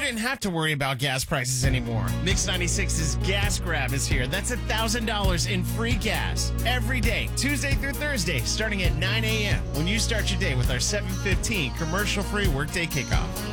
didn't have to worry about gas prices anymore. Mix 96's Gas Grab is here. That's $1,000 in free gas every day, Tuesday through Thursday, starting at 9 a.m. when you start your day with our 7:15 commercial-free workday kickoff.